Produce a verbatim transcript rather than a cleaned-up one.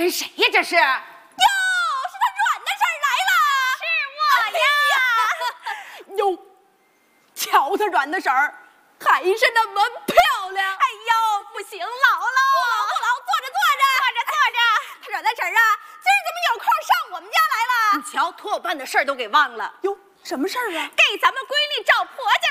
跟谁呀？这是？哟， 是他阮大婶来了。 是我呀。 哟，瞧他阮大婶儿还是那么漂亮。 哎呦，不行，老了。 不老，坐着坐着， 坐着坐着。 他阮大婶儿啊，今儿怎么有空上我们家来了？ 你瞧，托我办的事儿都给忘了。 哟，什么事儿啊？ 给咱们闺女找婆家